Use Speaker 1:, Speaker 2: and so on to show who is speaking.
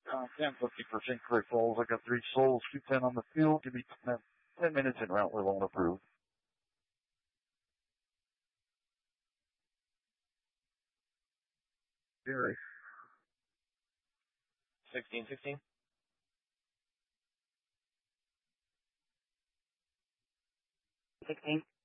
Speaker 1: 10, 50% correct falls. I got 3 souls, 210 on the field. Give me 10 minutes en route. We're loan approved. Gary.
Speaker 2: 16.
Speaker 3: 16.